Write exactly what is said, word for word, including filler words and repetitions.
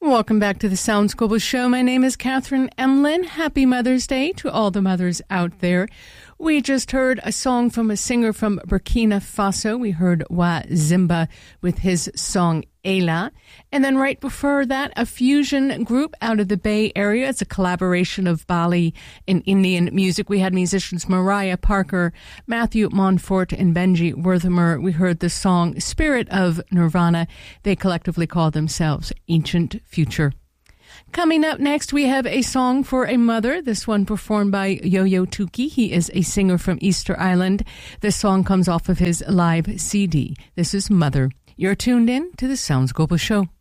Welcome back to the Sounds Global Show. My name is Catherine Emlyn. Happy Mother's Day to all the mothers out there. We just heard a song from a singer from Burkina Faso. We heard Wa Zimba with his song Ela. And then right before that, a fusion group out of the Bay Area. It's a collaboration of Bali and Indian music. We had musicians Mariah Parker, Matthew Montfort, and Benji Werthimer. We heard the song Spirit of Nirvana. They collectively call themselves Ancient Future. Coming up next, we have a song for a mother, this one performed by Yo-Yo Tuki. He is a singer from Easter Island. This song comes off of his live C D. This is Mother. You're tuned in to the Sounds Global Show.